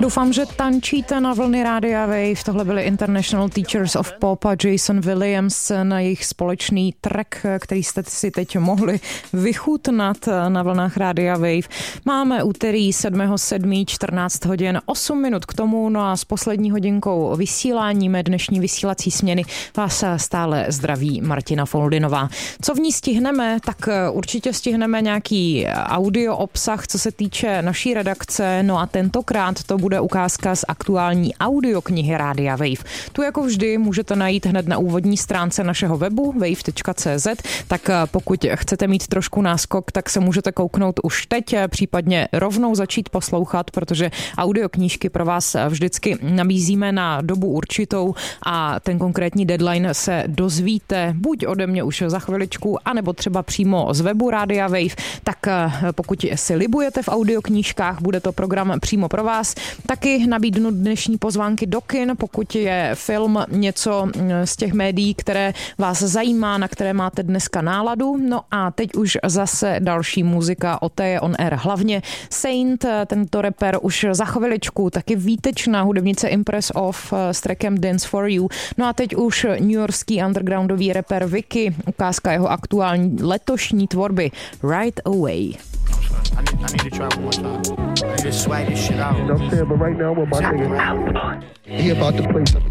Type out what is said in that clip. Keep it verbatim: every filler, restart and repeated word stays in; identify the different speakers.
Speaker 1: Doufám, že tančíte na vlny Rádia Wave. Tohle byly International Teachers of Pop a Jason Williams na jejich společný track, který jste si teď mohli vychutnat na vlnách Rádia Wave. Máme úterý sedmého sedmého čtrnáct hodin osm minut k tomu, no a s poslední hodinkou vysílání mé dnešní vysílací směny vás stále zdraví Martina Foldinová. Co v ní stihneme? Tak určitě stihneme nějaký audio obsah, co se týče naší redakce, no a tentokrát to bude ukázka z aktuální audioknihy Rádia Wave. Tu jako vždy můžete najít hned na úvodní stránce našeho webu wave tečka cé zet, tak pokud chcete mít trošku náskok, tak se můžete kouknout už teď, případně rovnou začít poslouchat, protože audioknížky pro vás vždycky nabízíme na dobu určitou a ten konkrétní deadline se dozvíte buď ode mě už za chviličku, anebo třeba přímo z webu Rádia Wave, tak pokud si libujete v audioknížkách, bude to program přímo pro vás. Taky nabídnu dnešní pozvánky do kin, pokud je film něco z těch médií, které vás zajímá, na které máte dneska náladu. No a teď už zase další muzika, o té je on air hlavně Saint, tento rapper už za chviličku, taky výtečná hudebnice Impress Off s trackem Dance for You. No a teď už newyorský undergroundový rapper Vicky, ukázka jeho aktuální letošní tvorby Right Away.
Speaker 2: I need, I need to try one more time. I need to swag this shit out.
Speaker 3: You know what I'm saying? But right now, what my nigga, he about to play something.